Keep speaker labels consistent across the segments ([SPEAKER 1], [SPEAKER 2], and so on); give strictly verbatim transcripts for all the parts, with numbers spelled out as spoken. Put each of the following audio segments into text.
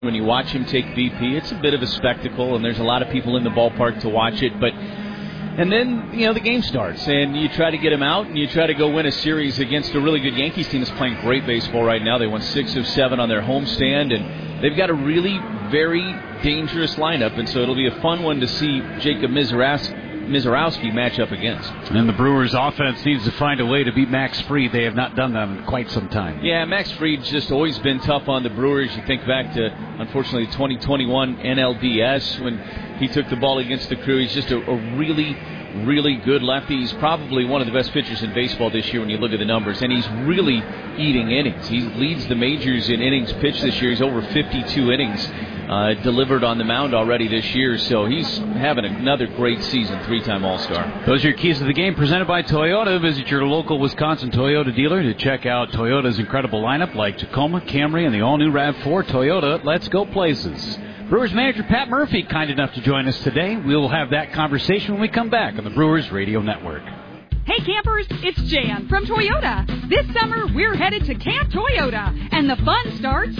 [SPEAKER 1] When you watch him take B P, it's a bit of a spectacle, and there's a lot of people in the ballpark to watch it. But and then, you know, the game starts, and you try to get him out, and you try to go win a series against a really good Yankees team that's playing great baseball right now. They won six of seven on their homestand, and they've got a really very dangerous lineup, and so it'll be a fun one to see Jacob Misiorowski Misiorowski match up against.
[SPEAKER 2] And the Brewers' offense needs to find a way to beat Max Fried. They have not done that in quite some time.
[SPEAKER 1] Yeah, Max Fried's just always been tough on the Brewers. You think back to, unfortunately, the twenty twenty-one N L D S when he took the ball against the Crew. He's just a, a really, really good lefty. He's probably one of the best pitchers in baseball this year when you look at the numbers, and he's really eating innings. He leads the majors in innings pitched this year. He's over fifty-two innings uh, delivered on the mound already this year, so he's having another great season, three-time All-Star.
[SPEAKER 2] Those are your keys to the game presented by Toyota. Visit your local Wisconsin Toyota dealer to check out Toyota's incredible lineup like Tacoma, Camry, and the all-new RAV four. Toyota, let's go places. Brewers manager Pat Murphy, kind enough to join us today. We'll have that conversation when we come back on the Brewers Radio Network.
[SPEAKER 3] Hey campers, it's Jan from Toyota. This summer, we're headed to Camp Toyota, and the fun starts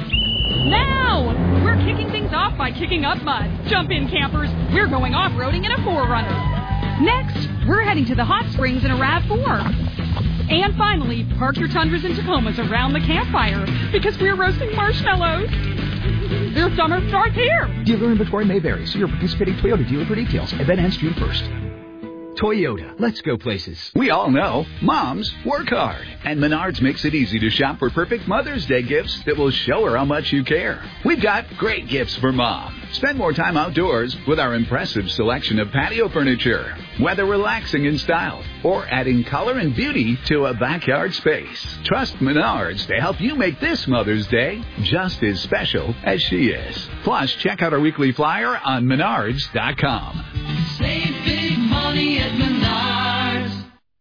[SPEAKER 3] now. We're kicking things off by kicking up mud. Jump in, campers. We're going off-roading in a four runner. Next, we're heading to the hot springs in a RAV four. And finally, park your Tundras and Tacomas around the campfire because we're roasting marshmallows. Their summer starts here.
[SPEAKER 4] Dealer inventory may vary. See your participating Toyota dealer for details. Event ends June first. Toyota. Let's go places.
[SPEAKER 5] We all know moms work hard, and Menards makes it easy to shop for perfect Mother's Day gifts that will show her how much you care. We've got great gifts for Mom. Spend more time outdoors with our impressive selection of patio furniture, whether relaxing in style or adding color and beauty to a backyard space. Trust Menards to help you make this Mother's Day just as special as she is. Plus, check out our weekly flyer on menards dot com.
[SPEAKER 6] Save big money at Menards.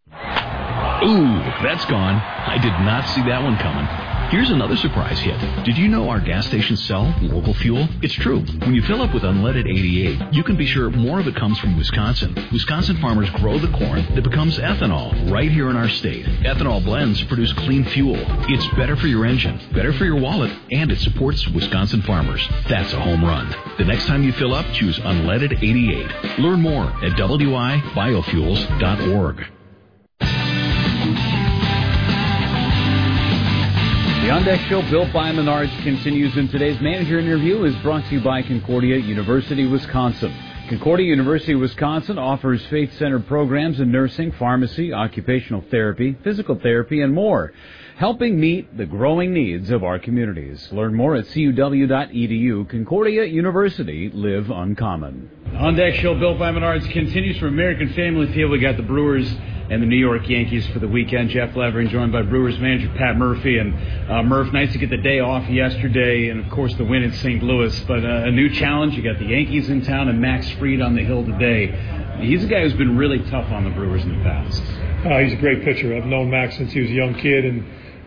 [SPEAKER 7] Ooh, that's gone. I did not see that one coming. Here's another surprise hit. Did you know our gas stations sell local fuel? It's true. When you fill up with unleaded eighty-eight, you can be sure more of it comes from Wisconsin. Wisconsin farmers grow the corn that becomes ethanol right here in our state. Ethanol blends produce clean fuel. It's better for your engine, better for your wallet, and it supports Wisconsin farmers. That's a home run. The next time you fill up, choose unleaded eighty-eight. Learn more at W I biofuels dot org.
[SPEAKER 2] The On Deck Show, built by Menards, continues, and today's manager interview is brought to you by Concordia University, Wisconsin. Concordia University, Wisconsin offers faith-centered programs in nursing, pharmacy, occupational therapy, physical therapy, and more, helping meet the growing needs of our communities. Learn more at C U W dot E D U. Concordia University, live uncommon. On Deck Show, built by Menards, continues from American Family Field. We got the Brewers and the New York Yankees for the weekend. Jeff Levering joined by Brewers manager Pat Murphy. And uh, Murph, nice to get the day off yesterday, and of course the win in Saint Louis. But uh, a new challenge. You got the Yankees in town and Max Fried on the hill today. He's a guy who's been really tough on the Brewers in the past.
[SPEAKER 8] Uh, he's a great pitcher. I've known Max since he was a young kid, and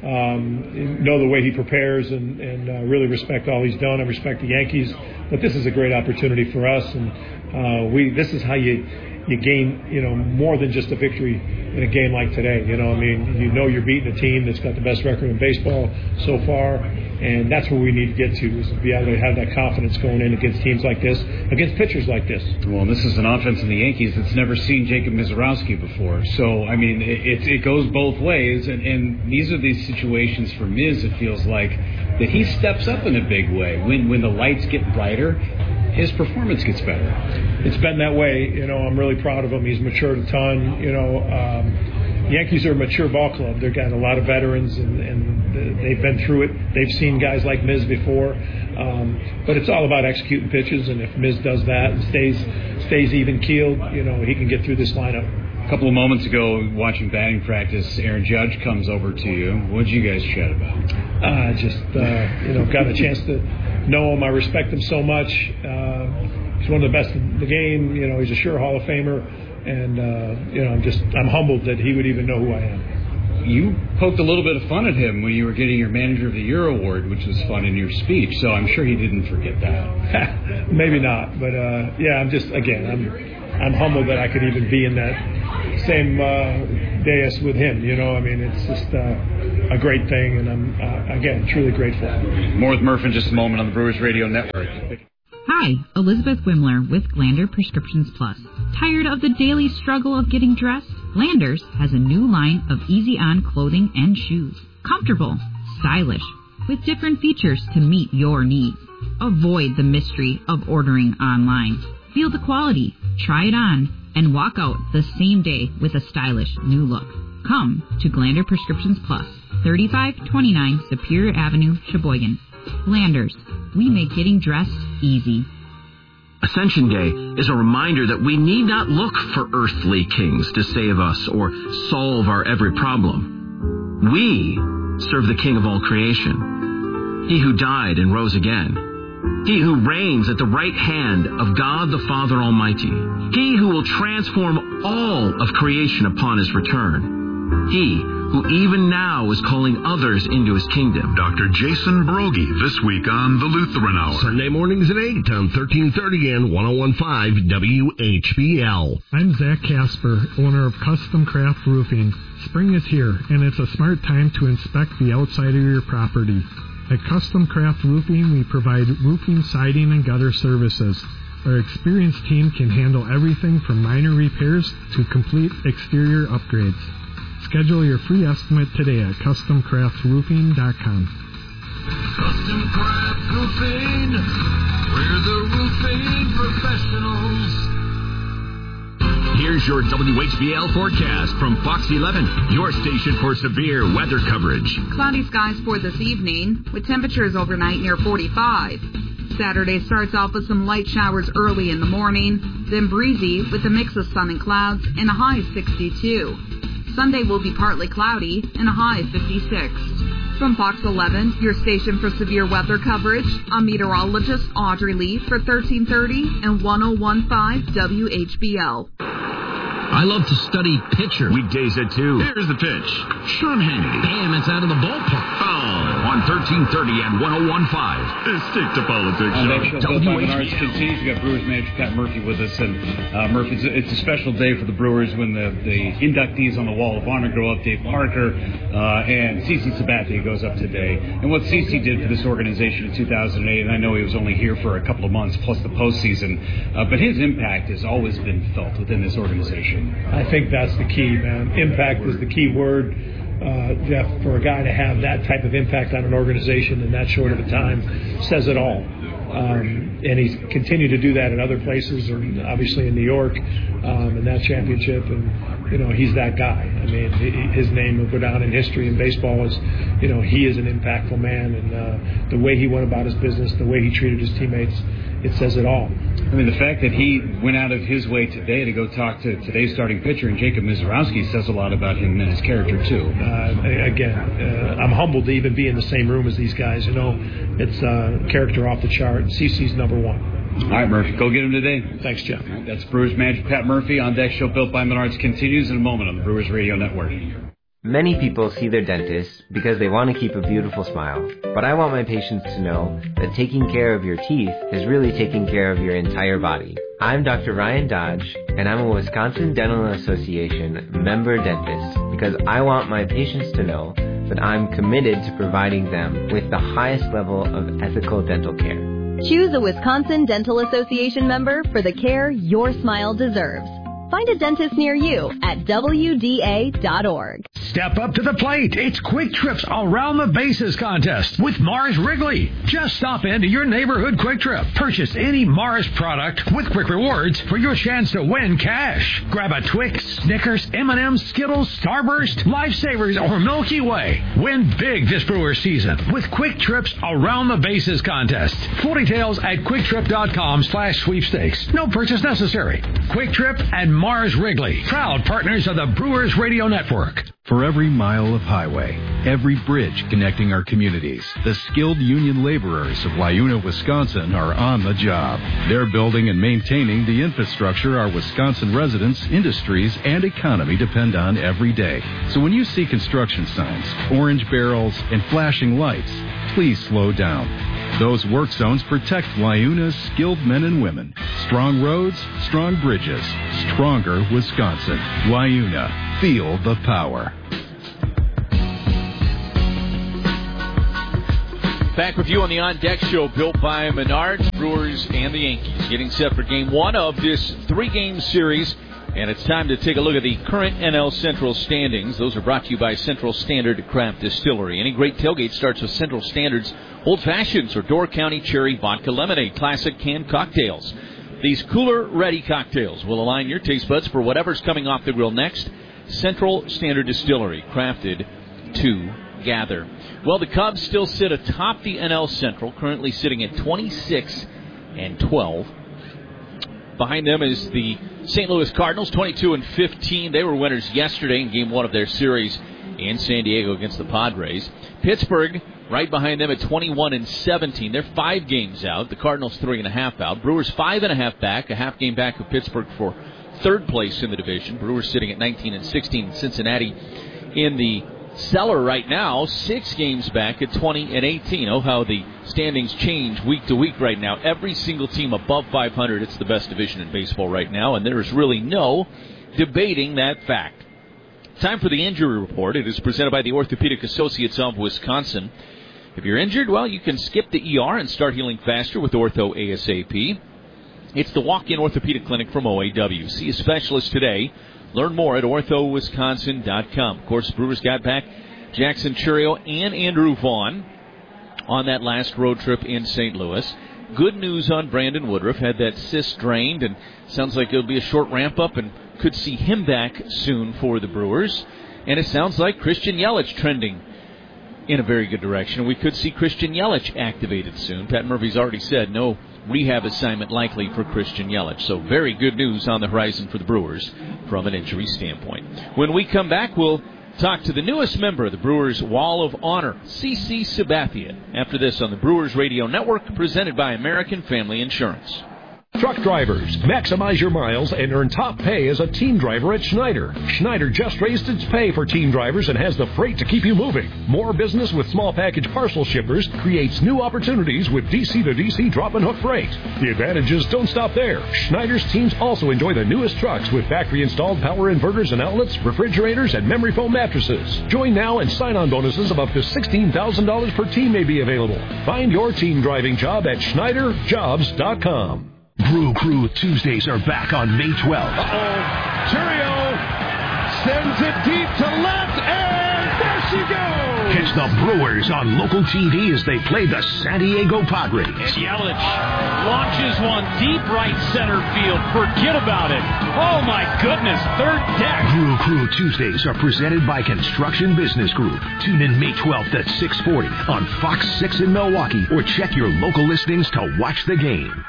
[SPEAKER 8] um, know the way he prepares, and, and uh, really respect all he's done. I respect the Yankees, but this is a great opportunity for us, and uh, we. This is how you. You gain, you know, more than just a victory in a game like today. You know, I mean, you know you're beating a team that's got the best record in baseball so far, and that's where we need to get to, is to be able to have that confidence going in against teams like this, against pitchers like this.
[SPEAKER 2] Well, this is an offense in the Yankees that's never seen Jacob Misiorowski before. So, I mean, it, it, it goes both ways, and, and these are these situations for Miz, it feels like, that he steps up in a big way. When, when the lights get brighter, his performance gets better.
[SPEAKER 8] It's been that way. You know, I'm really proud of him. He's matured a ton. You know, um, Yankees are a mature ball club. They've got a lot of veterans, and, and they've been through it. They've seen guys like Miz before. Um, but it's all about executing pitches, and if Miz does that and stays stays even-keeled, you know, he can get through this lineup.
[SPEAKER 2] A couple of moments ago, watching batting practice, Aaron Judge comes over to you. What did you guys chat about?
[SPEAKER 8] Uh, just, uh, you know, got a chance to know him. I respect him so much. Uh, he's one of the best in the game. You know, he's a sure Hall of Famer. And, uh, you know, I'm just, I'm humbled that he would even know who I am.
[SPEAKER 2] You poked a little bit of fun at him when you were getting your Manager of the Year award, which was fun in your speech. So I'm sure he didn't forget that.
[SPEAKER 8] Maybe not. But, uh, yeah, I'm just, again, I'm I'm humbled that I could even be in that same uh, dais with him. You know, I mean, it's just uh, a great thing, and I'm uh, again truly grateful.
[SPEAKER 2] More with Murph in just a moment on the Brewers Radio Network.
[SPEAKER 9] Hi, Elizabeth Wimler with Glander Prescriptions Plus. Tired of the daily struggle of getting dressed? Landers has a new line of easy-on clothing and shoes. Comfortable, stylish, with different features to meet your needs. Avoid the mystery of ordering online. Feel the quality, try it on, and walk out the same day with a stylish new look. Come to Glander Prescriptions Plus, thirty-five twenty-nine Superior Avenue, Sheboygan. Landers, we make getting dressed easy.
[SPEAKER 10] Ascension Day is a reminder that we need not look for earthly kings to save us or solve our every problem. We serve the King of all creation, He who died and rose again, He who reigns at the right hand of God the Father Almighty, He who will transform all of creation upon His return, He who even now is calling others into His kingdom.
[SPEAKER 11] Doctor Jason Brogy, this week on The Lutheran Hour.
[SPEAKER 12] Sunday mornings at eight on thirteen thirty and one oh one point five W H B L.
[SPEAKER 13] I'm Zach Casper, owner of Custom Craft Roofing. Spring is here, and it's a smart time to inspect the outside of your property. At Custom Craft Roofing, we provide roofing, siding, and gutter services. Our experienced team can handle everything from minor repairs to complete exterior upgrades. Schedule your free estimate today at custom craft roofing dot com.
[SPEAKER 6] Custom Craft Roofing, we're the roofing professionals.
[SPEAKER 14] Here's your W H B L forecast from Fox eleven, your station for severe weather coverage.
[SPEAKER 15] Cloudy skies for this evening, with temperatures overnight near forty-five. Saturday starts off with some light showers early in the morning, then breezy with a mix of sun and clouds and a high of sixty-two. Sunday will be partly cloudy and a high of fifty-six. From Fox eleven, your station for severe weather coverage, I'm meteorologist Audrey Lee for thirteen thirty and one oh one point five W H B L.
[SPEAKER 10] I love to study pitchers.
[SPEAKER 14] Weekdays at two.
[SPEAKER 11] Here's the pitch. Sean Hannity.
[SPEAKER 10] Bam, it's out of the ballpark.
[SPEAKER 14] Foul on thirteen thirty and one oh one point five.
[SPEAKER 11] Stick to politics.
[SPEAKER 2] On that show, Bill by Menards continues. We got Brewers manager Pat Murphy with us. And uh, Murphy, it's a, it's a special day for the Brewers when the, the inductees on the Wall of Honor go up. Dave Parker uh, and CeCe Sabathia goes up today. And what CeCe did for this organization in two thousand eight, and I know he was only here for a couple of months plus the postseason, uh, but his impact has always been felt within this organization.
[SPEAKER 8] I think that's the key, man. Impact is the key word, uh, Jeff. For a guy to have that type of impact on an organization in that short of a time says it all. Um, and he's continued to do that in other places, and obviously in New York, um, in that championship. And, you know, he's that guy. I mean, his name will go down in history in baseball as, you know, he is an impactful man. And uh, the way he went about his business, the way he treated his teammates, it says it all.
[SPEAKER 2] I mean, the fact that he went out of his way today to go talk to today's starting pitcher and Jacob Misiorowski says a lot about him and his character, too.
[SPEAKER 8] Uh, again, uh, I'm humbled to even be in the same room as these guys. You know, it's uh, character off the chart. CeCe's number one.
[SPEAKER 2] All right, Murphy, go get him today.
[SPEAKER 8] Thanks, Jeff.
[SPEAKER 2] Right, that's Brewers manager Pat Murphy. On Deck Show Built by Menards continues in a moment on the Brewers Radio Network.
[SPEAKER 16] Many people see their dentist because they want to keep a beautiful smile. But I want my patients to know that taking care of your teeth is really taking care of your entire body. I'm Doctor Ryan Dodge, and I'm a Wisconsin Dental Association member dentist because I want my patients to know that I'm committed to providing them with the highest level of ethical dental care.
[SPEAKER 17] Choose a Wisconsin Dental Association member for the care your smile deserves. Find a dentist near you at W D A dot org.
[SPEAKER 18] Step up to the plate. It's Quick Trips Around the Bases contest with Mars Wrigley. Just stop into your neighborhood Quick Trip. Purchase any Mars product with Quick Rewards for your chance to win cash. Grab a Twix, Snickers, M and M's, Skittles, Starburst, Lifesavers, or Milky Way. Win big this Brewer season with Quick Trips Around the Bases contest. Full details at quick trip dot com slash sweepstakes. No purchase necessary. Quick Trip and Mars Wrigley, proud partners of the Brewers Radio Network.
[SPEAKER 19] For every mile of highway, every bridge connecting our communities, the skilled union laborers of Wayuna, Wisconsin are on the job. They're building and maintaining the infrastructure our Wisconsin residents, industries, and economy depend on every day. So when you see construction signs, orange barrels, and flashing lights, please slow down. Those work zones protect Wayuna's skilled men and women. Strong roads, strong bridges, stronger Wisconsin. Wayuna. Feel the power.
[SPEAKER 1] Back with you on the On Deck Show, built by Menards, Brewers, and the Yankees. Getting set for game one of this three-game series. And it's time to take a look at the current N L Central standings. Those are brought to you by Central Standard Craft Distillery. Any great tailgate starts with Central Standard's Old Fashions or Door County Cherry Vodka Lemonade, classic canned cocktails. These cooler-ready cocktails will align your taste buds for whatever's coming off the grill next. Central Standard Distillery, crafted to gather. Well, the Cubs still sit atop the N L Central, currently sitting at twenty-six and twelve. Behind them is the Saint Louis Cardinals, twenty-two and fifteen. They were winners yesterday in game one of their series in San Diego against the Padres. Pittsburgh right behind them at twenty-one and seventeen. They're five games out. The Cardinals three and a half out. Brewers five and a half back, a half game back of Pittsburgh for third place in the division. Brewers sitting at nineteen and sixteen. Cincinnati in the cellar right now, six games back at twenty and eighteen. Oh, how the standings change week to week right now. Every single team above five hundred, it's the best division in baseball right now, and there is really no debating that fact. Time for the injury report. It is presented by the Orthopedic Associates of Wisconsin. If you're injured, well, you can skip the E R and start healing faster with Ortho ASAP. It's the walk-in orthopedic clinic from O A W. See a specialist today. Learn more at ortho wisconsin dot com. Of course, Brewers got back Jackson Chourio and Andrew Vaughn on that last road trip in Saint Louis. Good news on Brandon Woodruff. Had that cyst drained, and sounds like it'll be a short ramp-up, and could see him back soon for the Brewers. And it sounds like Christian Yelich trending in a very good direction. We could see Christian Yelich activated soon. Pat Murphy's already said no rehab assignment likely for Christian Yelich. So very good news on the horizon for the Brewers from an injury standpoint. When we come back, we'll talk to the newest member of the Brewers Wall of Honor, CeCe Sabathia, after this on the Brewers Radio Network, presented by American Family Insurance.
[SPEAKER 20] Truck drivers, maximize your miles and earn top pay as a team driver at Schneider. Schneider just raised its pay for team drivers and has the freight to keep you moving. More business with small package parcel shippers creates new opportunities with D C to D C drop and hook freight. The advantages don't stop there. Schneider's teams also enjoy the newest trucks with factory-installed power inverters and outlets, refrigerators, and memory foam mattresses. Join now and sign-on bonuses of up to sixteen thousand dollars per team may be available. Find your team driving job at Schneider Jobs dot com.
[SPEAKER 12] Brew Crew Tuesdays are back on May twelfth.
[SPEAKER 21] Uh-oh. Chourio sends it deep to left, and there she goes!
[SPEAKER 12] Catch the Brewers on local T V as they play the San Diego Padres.
[SPEAKER 21] And Yelich launches one deep right center field. Forget about it. Oh, my goodness. Third deck.
[SPEAKER 12] Brew Crew Tuesdays are presented by Construction Business Group. Tune in May twelfth at six forty on Fox six in Milwaukee, or check your local listings to watch the game.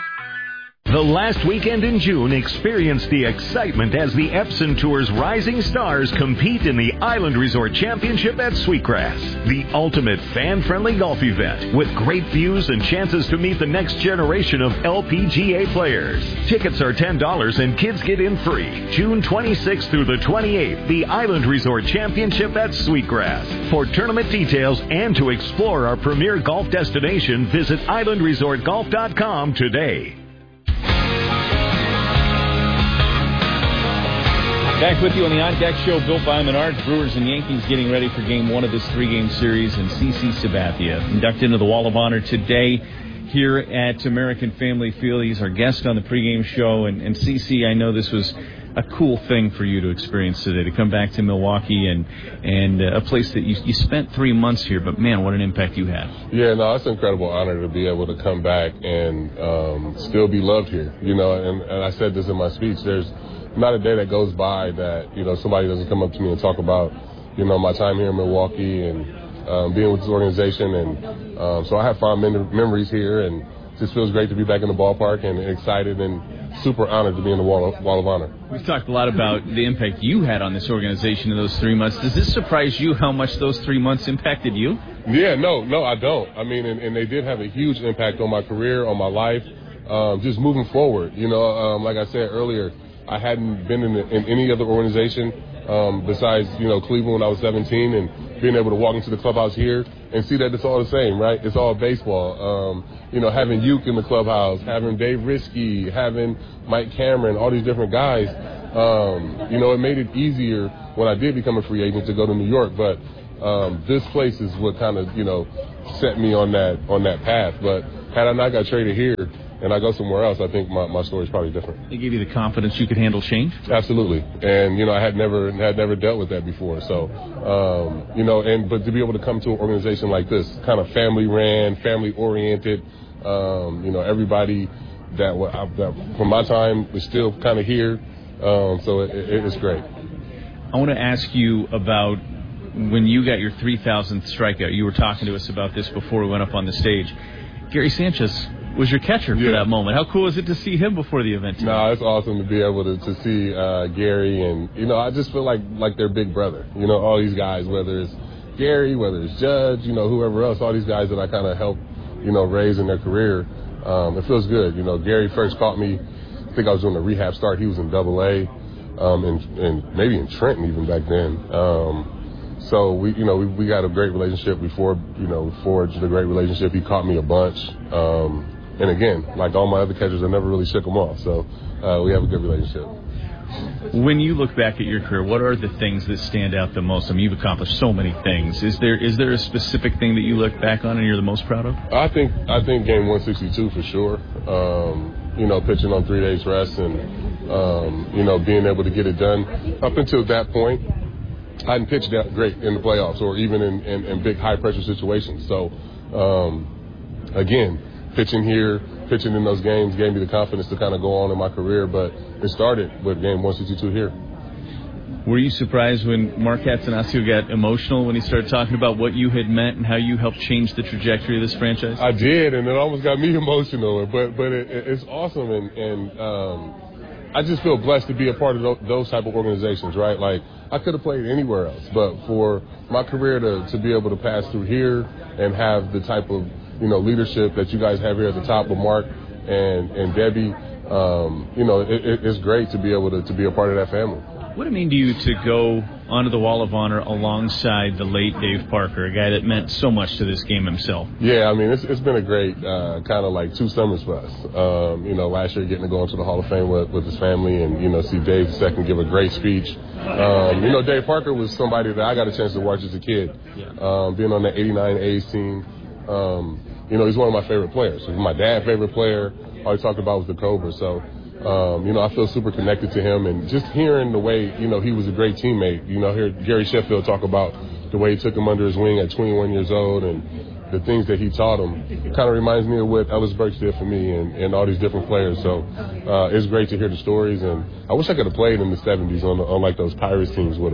[SPEAKER 22] The last weekend in June, experience the excitement as the Epson Tour's rising stars compete in the Island Resort Championship at Sweetgrass, the ultimate fan-friendly golf event with great views and chances to meet the next generation of L P G A players. Tickets are ten dollars and kids get in free. June twenty-sixth through the twenty-eighth, the Island Resort Championship at Sweetgrass. For tournament details and to explore our premier golf destination, visit island resort golf dot com today.
[SPEAKER 1] Back with you on the On Deck Show, built by Menards. Brewers and Yankees getting ready for game one of this three-game series, and CeCe Sabathia inducted into the Wall of Honor today here at American Family Field. He's our guest on the pregame show, and, and CeCe, I know this was a cool thing for you to experience today, to come back to Milwaukee and and uh, a place that you, you spent three months here, but man, what an impact you had.
[SPEAKER 23] Yeah, no, it's an incredible honor to be able to come back and um, still be loved here. You know, and, and I said this in my speech, there's not a day that goes by that, you know, somebody doesn't come up to me and talk about, you know, my time here in Milwaukee and um, being with this organization. And um, so I have fond mem- memories here, and it just feels great to be back in the ballpark and excited and super honored to be in the Wall of, Wall of Honor.
[SPEAKER 1] We've talked a lot about the impact you had on this organization in those three months. Does this surprise you how much those three months impacted you?
[SPEAKER 23] Yeah, no, no, I don't. I mean, and, and they did have a huge impact on my career, on my life, um, just moving forward. You know, um, like I said earlier, I hadn't been in, the, in any other organization um, besides, you know, Cleveland when I was seventeen, and being able to walk into the clubhouse here and see that it's all the same, right? It's all baseball. Um, you know, having Uke in the clubhouse, having Dave Riskey, having Mike Cameron, all these different guys, um, you know, it made it easier when I did become a free agent to go to New York. But um, this place is what kind of, you know, set me on that on that path. But had I not got traded here and I go somewhere else, I think my, my story is probably different.
[SPEAKER 1] They gave you the confidence you could handle change?
[SPEAKER 23] Absolutely. And, you know, I had never had never dealt with that before. So, um, you know, and but to be able to come to an organization like this, kind of family-ran, family-oriented, um, you know, everybody that, that from my time is still kind of here. Um, so it, it, it's great.
[SPEAKER 1] I want to ask you about when you got your three thousandth strikeout. You were talking to us about this before we went up on the stage. Gary Sanchez was your catcher for yeah. that moment. How cool is it to see him before the event?
[SPEAKER 23] No, nah, it's awesome to be able to, to see uh, Gary. And, you know, I just feel like like their big brother. You know, all these guys, whether it's Gary, whether it's Judge, you know, whoever else, all these guys that I kind of helped, you know, raise in their career. Um, it feels good. You know, Gary first caught me, I think I was doing a rehab start. He was in double A, um, and, and maybe in Trenton even back then. Um, so, we, you know, we, we got a great relationship before, you know, forged a great relationship. He caught me a bunch. Um, and again, like all my other catchers, I never really shook them off. So uh, we have a good relationship.
[SPEAKER 1] When you look back at your career, what are the things that stand out the most? I mean, you've accomplished so many things. Is there is there a specific thing that you look back on and you're the most proud of?
[SPEAKER 23] I think I think game one sixty-two for sure. Um, you know, pitching on three days rest and, um, you know, being able to get it done. Up until that point, I hadn't pitched that great in the playoffs or even in, in, in big high-pressure situations. So, um, again, pitching here, pitching in those games gave me the confidence to kind of go on in my career, but it started with game one sixty-two here.
[SPEAKER 1] Were you surprised when Mark Attanasio got emotional when he started talking about what you had meant and how you helped change the trajectory of this franchise?
[SPEAKER 23] I did, and it almost got me emotional, but but it, it's awesome, and, and um, I just feel blessed to be a part of those type of organizations, right? Like, I could have played anywhere else, but for my career to, to be able to pass through here and have the type of, you know, leadership that you guys have here at the top with Mark and, and Debbie, um, you know, it, it, it's great to be able to, to be a part of that family.
[SPEAKER 1] What did it mean to you to go onto the Wall of Honor alongside the late Dave Parker, a guy that meant so much to this game himself?
[SPEAKER 23] Yeah, I mean, it's, it's been a great uh, kind of like two summers for us. Um, you know, last year getting to go into the Hall of Fame with, with his family and, you know, see Dave second give a great speech. Um, you know, Dave Parker was somebody that I got a chance to watch as a kid, um, being on the eighty-nine A's team. Um, you know, he's one of my favorite players. He's my dad's favorite player. All he talked about was the Cobra. So, Um, you know, I feel super connected to him, and just hearing the way, you know, he was a great teammate. You know, hear Gary Sheffield talk about the way he took him under his wing at twenty-one years old and the things that he taught him. It kind of reminds me of what Ellis Burks did for me and, and all these different players. So uh, it's great to hear the stories, and I wish I could have played in the seventies on, on like those Pirates teams with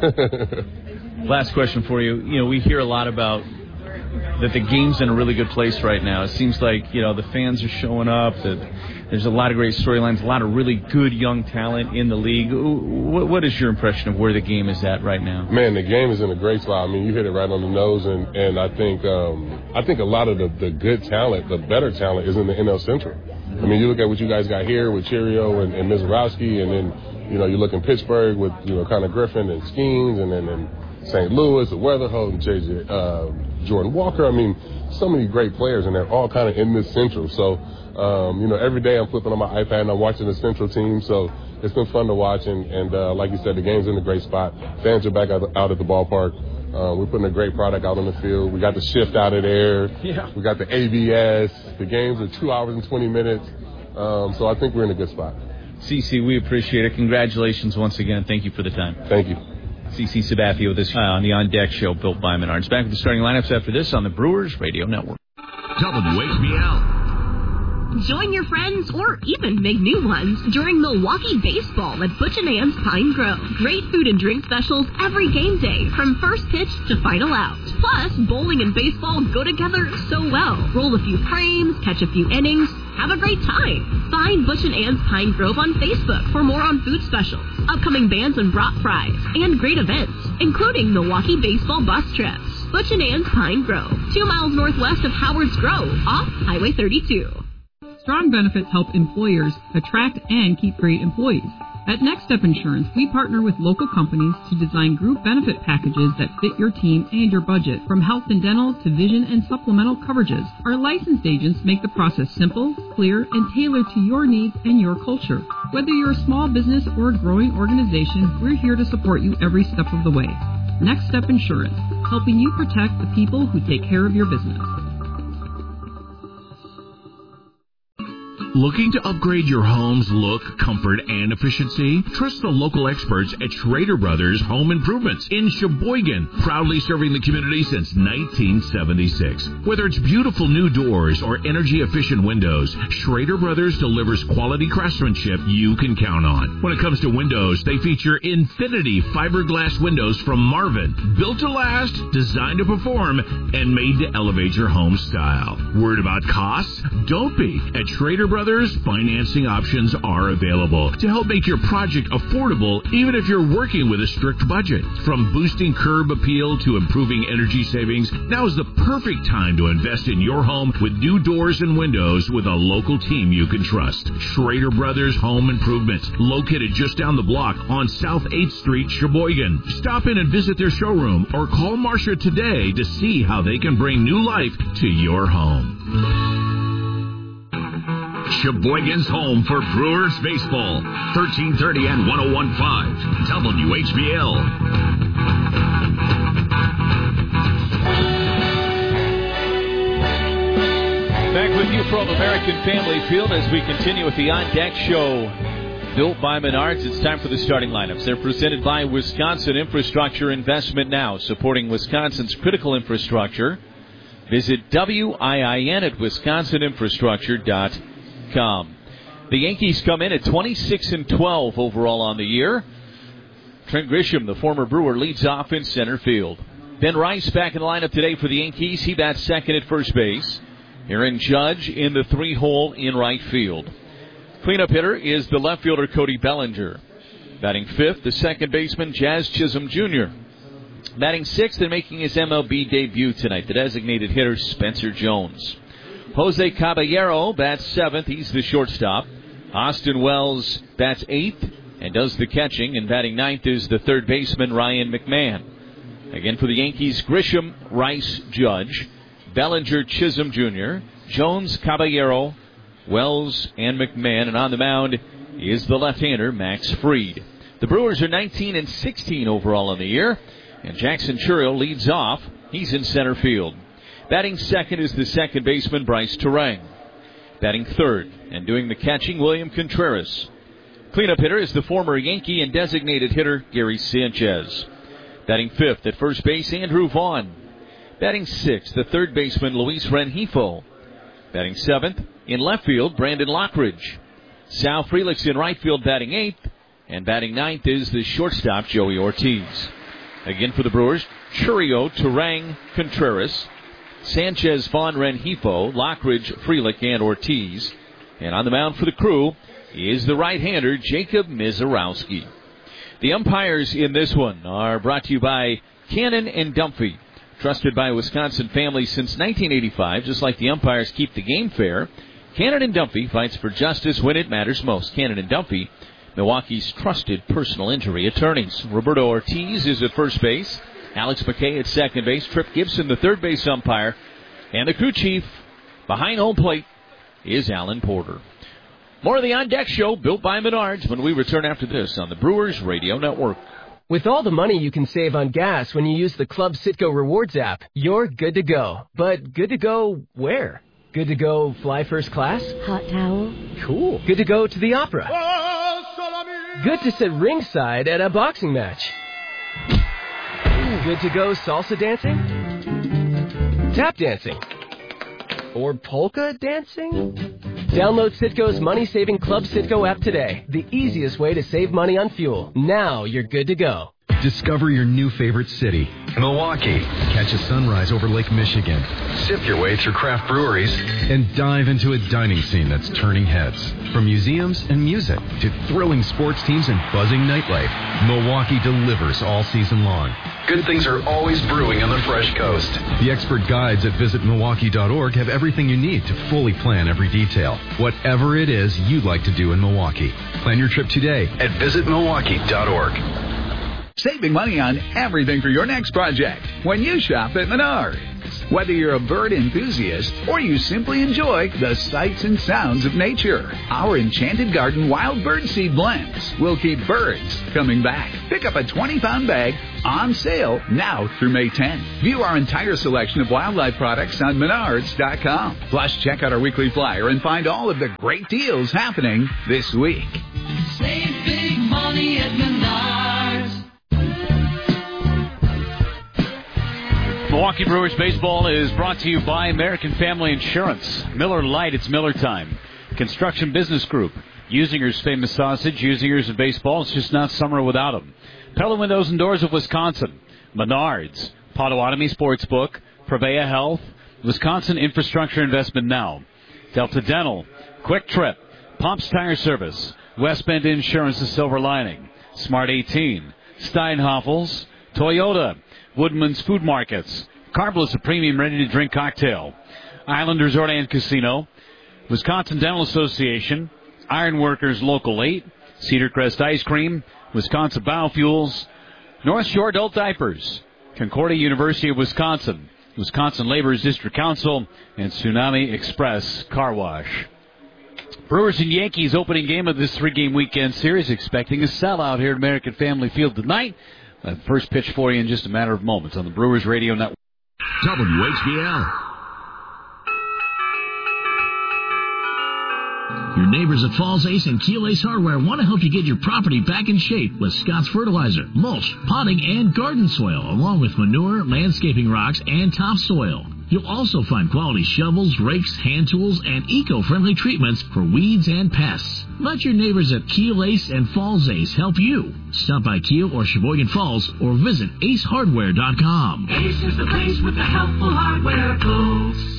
[SPEAKER 23] him.
[SPEAKER 1] Last question for you. You know, we hear a lot about that the game's in a really good place right now. It seems like, you know, the fans are showing up, that there's a lot of great storylines, a lot of really good young talent in the league. What, what is your impression of where the game is at right now?
[SPEAKER 23] Man, the game is in a great spot. I mean, you hit it right on the nose, and, and I think um, I think a lot of the, the good talent, the better talent, is in the N L Central. I mean, you look at what you guys got here with Cheerio and, and Mizorowski, and then, you know, you look in Pittsburgh with, you know, Connor Griffin and Skeens, and then and Saint Louis, the Weatherholt, and J J, uh, Jordan Walker. I mean, so many great players, and they're all kind of in this Central. So, um, you know, every day I'm flipping on my iPad and I'm watching the Central team. So it's been fun to watch. And, and uh, like you said, the game's in a great spot. Fans are back out, out at the ballpark. Uh, we're putting a great product out on the field. We got the shift out of there.
[SPEAKER 1] Yeah.
[SPEAKER 23] We got the A B S. The games are two hours and twenty minutes. Um, so I think we're in a good spot.
[SPEAKER 1] C C, we appreciate it. Congratulations once again. Thank you for the time.
[SPEAKER 23] Thank you.
[SPEAKER 1] C C Sabathia with us uh, on the On Deck Show, built by Menards. Back with the starting lineups after this on the Brewers Radio Network.
[SPEAKER 14] W H B L.
[SPEAKER 3] Join your friends or even make new ones during Milwaukee Baseball at Butch and Ann's Pine Grove. Great food and drink specials every game day from first pitch to final out. Plus, bowling and baseball go together so well. Roll a few frames, catch a few innings, have a great time. Find Butch and Ann's Pine Grove on Facebook for more on food specials, upcoming bands and brat fries, and great events, including Milwaukee Baseball bus trips. Butch and Ann's Pine Grove, two miles northwest of Howard's Grove, off Highway thirty-two.
[SPEAKER 4] Strong benefits help employers attract and keep great employees. At Next Step Insurance, we partner with local companies to design group benefit packages that fit your team and your budget, from health and dental to vision and supplemental coverages. Our licensed agents make the process simple, clear, and tailored to your needs and your culture. Whether you're a small business or a growing organization, we're here to support you every step of the way. Next Step Insurance, helping you protect the people who take care of your business.
[SPEAKER 5] Looking to upgrade your home's look, comfort, and efficiency? Trust the local experts at Schrader Brothers Home Improvements in Sheboygan, proudly serving the community since nineteen seventy-six. Whether it's beautiful new doors or energy-efficient windows, Schrader Brothers delivers quality craftsmanship you can count on. When it comes to windows, they feature Infinity fiberglass windows from Marvin, built to last, designed to perform, and made to elevate your home style. Worried about costs? Don't be. At Schrader Brothers, financing options are available to help make your project affordable, even if you're working with a strict budget. From boosting curb appeal to improving energy savings, now is the perfect time to invest in your home with new doors and windows with a local team you can trust. Schrader Brothers Home Improvements, located just down the block on South eighth Street, Sheboygan. Stop in and visit their showroom or call Marcia today to see how they can bring new life to your home.
[SPEAKER 14] Sheboygan's home for Brewers baseball. thirteen thirty and one oh one point five W H B L.
[SPEAKER 1] Back with you from American Family Field as we continue with the On Deck Show. Built by Menards, it's time for the starting lineups. They're presented by Wisconsin Infrastructure Investment Now, supporting Wisconsin's critical infrastructure. Visit W I I N at wisconsin infrastructure dot com. The Yankees come in at twenty-six and twelve overall on the year. Trent Grisham, the former Brewer, leads off in center field. Ben Rice back in the lineup today for the Yankees. He bats second at first base. Aaron Judge in the three-hole in right field. Cleanup hitter is the left fielder Cody Bellinger. Batting fifth, the second baseman Jazz Chisholm Junior Batting sixth and making his M L B debut tonight, the designated hitter Spencer Jones. Jose Caballero bats seventh. He's the shortstop. Austin Wells bats eighth and does the catching. And batting ninth is the third baseman Ryan McMahon. Again for the Yankees, Grisham, Rice, Judge, Bellinger, Chisholm Junior, Jones, Caballero, Wells, and McMahon. And on the mound is the left-hander Max Fried. The Brewers are nineteen and sixteen overall in the year. And Jackson Churrill leads off. He's in center field. Batting second is the second baseman Bryce Terang. Batting third and doing the catching, William Contreras. Cleanup hitter is the former Yankee and designated hitter Gary Sanchez. Batting fifth at first base, Andrew Vaughn. Batting sixth, the third baseman Luis Rengifo. Batting seventh in left field, Brandon Lockridge. Sal Frelick's in right field, batting eighth. And batting ninth is the shortstop Joey Ortiz. Again for the Brewers, Churrill, Terang, Contreras, Sanchez, Vaughn, Rengifo, Lockridge, Frelick, and Ortiz. And on the mound for the Crew is the right-hander, Jacob Mizorowski. The umpires in this one are brought to you by Cannon and Dumphy. Trusted by Wisconsin families since nineteen eighty-five, just like the umpires keep the game fair. Cannon and Dumphy fights for justice when it matters most. Cannon and Dumphy, Milwaukee's trusted personal injury attorneys. Roberto Ortiz is at first base. Alex McKay at second base. Trip Gibson, the third base umpire. And the crew chief behind home plate is Alan Porter. More of the On Deck Show, built by Menards, when we return after this on the Brewers Radio Network.
[SPEAKER 7] With all the money you can save on gas when you use the Club Citgo Rewards app, you're good to go. But good to go where? Good to go fly first class?
[SPEAKER 9] Hot towel?
[SPEAKER 7] Cool. Good to go to the opera? Good to sit ringside at a boxing match? Good to go salsa dancing? Tap dancing? Or polka dancing? Download Citgo's money-saving Club Citgo app today. The easiest way to save money on fuel. Now you're good to go.
[SPEAKER 19] Discover your new favorite city, Milwaukee. Catch a sunrise over Lake Michigan. Sip your way through craft breweries. And dive into a dining scene that's turning heads. From museums and music to thrilling sports teams and buzzing nightlife, Milwaukee delivers all season long. Good things are always brewing on the Fresh Coast. The expert guides at visit milwaukee dot org have everything you need to fully plan every detail. Whatever it is you'd like to do in Milwaukee. Plan your trip today at visit milwaukee dot org.
[SPEAKER 6] Saving money on everything for your next project when you shop at Menards. Whether you're a bird enthusiast or you simply enjoy the sights and sounds of nature, our Enchanted Garden Wild Bird Seed Blends will keep birds coming back. Pick up a twenty-pound bag on sale now through May tenth. View our entire selection of wildlife products on menards dot com. Plus, check out our weekly flyer and find all of the great deals happening this week.
[SPEAKER 9] Save big money at Menards.
[SPEAKER 1] Milwaukee Brewers baseball is brought to you by American Family Insurance. Miller Lite, it's Miller time. Construction Business Group. Usinger's famous sausage. Usinger's in baseball. It's just not summer without them. Pella Windows and Doors of Wisconsin. Menards. Potawatomi Sportsbook. Prevea Health. Wisconsin Infrastructure Investment Now. Delta Dental. Quick Trip. Pops Tire Service. West Bend Insurance, the Silver Lining. Smart eighteen. Steinhoffels. Toyota. Woodman's Food Markets. Carbliss, a premium ready-to-drink cocktail. Island Resort and Casino. Wisconsin Dental Association. Ironworkers Local eight. Cedar Crest Ice Cream. Wisconsin Biofuels. North Shore Adult Diapers. Concordia University of Wisconsin. Wisconsin Laborers District Council. And Tsunami Express Car Wash. Brewers and Yankees opening game of this three-game weekend series. Expecting a sellout here at American Family Field tonight. Uh, first pitch for you in just a matter of moments on the Brewers Radio Network.
[SPEAKER 14] W H B L. Your neighbors at Falls Ace and Keel Ace Hardware want to help you get your property back in shape with Scott's Fertilizer, mulch, potting, and garden soil, along with manure, landscaping rocks, and topsoil. You'll also find quality shovels, rakes, hand tools, and eco-friendly treatments for weeds and pests. Let your neighbors at Keel Ace and Falls Ace help you. Stop by Keel or Sheboygan Falls or visit ace hardware dot com.
[SPEAKER 9] Ace is the place with the helpful hardware folks.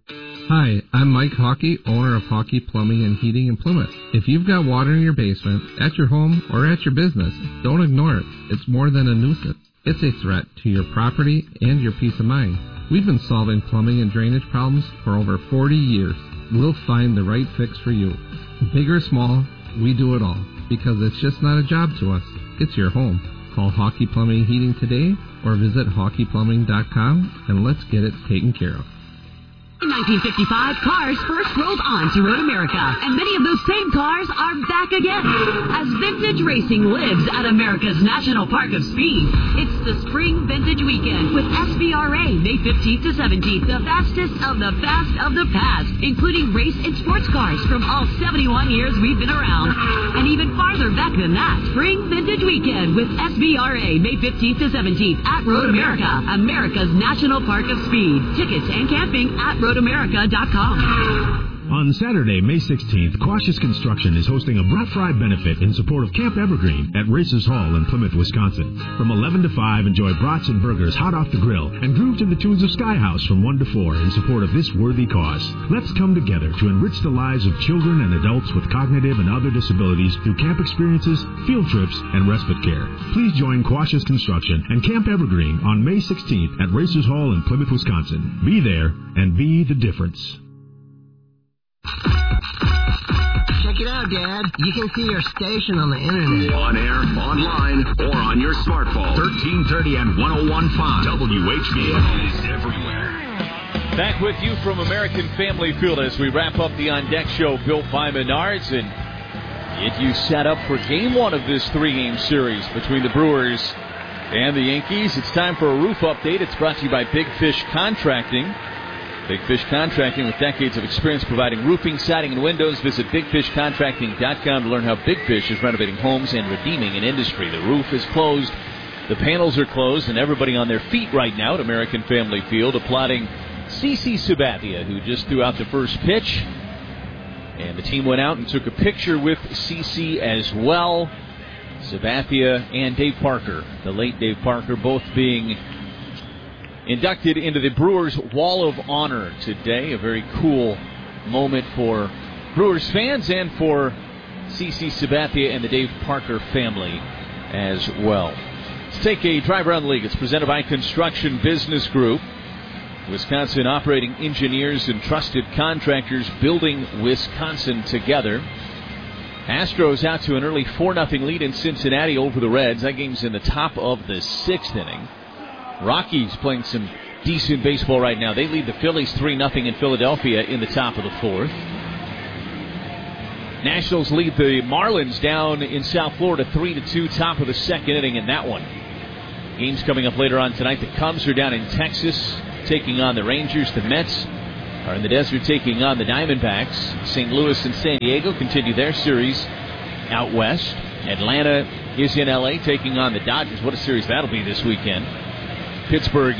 [SPEAKER 13] Hi, I'm Mike Hockey, owner of Hockey Plumbing and Heating in Plymouth. If you've got water in your basement, at your home, or at your business, don't ignore it. It's more than a nuisance. It's a threat to your property and your peace of mind. We've been solving plumbing and drainage problems for over forty years. We'll find the right fix for you. Big or small, we do it all, because it's just not a job to us. It's your home. Call Hockey Plumbing Heating today or visit hockey plumbing dot com and let's get it taken care of.
[SPEAKER 3] In nineteen fifty-five, cars first rolled on to Road America, and many of those same cars are back again. As vintage racing lives at America's National Park of Speed, it's the Spring Vintage Weekend with S V R A, May fifteenth to seventeenth, the fastest of the fast of the past, including race and sports cars from all seventy-one years we've been around. And even farther back than that, Spring Vintage Weekend with S V R A, May fifteenth to seventeenth at Road America, America's National Park of Speed. Tickets and camping at road america dot com.
[SPEAKER 24] On Saturday, May sixteenth, Quash's Construction is hosting a Brat Fry benefit in support of Camp Evergreen at Races Hall in Plymouth, Wisconsin. From eleven to five, enjoy brats and burgers hot off the grill and groove to the tunes of Skyhouse from one to four in support of this worthy cause. Let's come together to enrich the lives of children and adults with cognitive and other disabilities through camp experiences, field trips, and respite care. Please join Quash's Construction and Camp Evergreen on May sixteenth at Races Hall in Plymouth, Wisconsin. Be there and be the difference.
[SPEAKER 25] Check it out, Dad. You can see your station on the internet.
[SPEAKER 14] On air, online, or on your smartphone. thirteen thirty and one oh one point five W H B L is everywhere.
[SPEAKER 1] Back with you from American Family Field as we wrap up the On Deck show built by Menards. And get you set up for game one of this three-game series between the Brewers and the Yankees. It's time for a roof update. It's brought to you by Big Fish Contracting. Big Fish Contracting, with decades of experience providing roofing, siding, and windows. Visit big fish contracting dot com to learn how Big Fish is renovating homes and redeeming an industry. The roof is closed, the panels are closed, and everybody on their feet right now at American Family Field applauding CeCe Sabathia, who just threw out the first pitch. And the team went out and took a picture with CeCe as well. Sabathia and Dave Parker, the late Dave Parker, both being inducted into the Brewers Wall of Honor today. A very cool moment for Brewers fans and for CeCe Sabathia and the Dave Parker family as well. Let's take a drive around the league. It's presented by Construction Business Group. Wisconsin operating engineers and trusted contractors building Wisconsin together. Astros out to an early four nothing lead in Cincinnati over the Reds. That game's in the top of the sixth inning. Rockies playing some decent baseball right now. They lead the Phillies three nothing in Philadelphia in the top of the fourth. Nationals lead the Marlins down in South Florida three to two, top of the second inning in that one. Games coming up later on tonight. The Cubs are down in Texas taking on the Rangers. The Mets are in the desert taking on the Diamondbacks. Saint Louis and San Diego continue their series out west. Atlanta is in L A taking on the Dodgers. What a series that'll be this weekend. Pittsburgh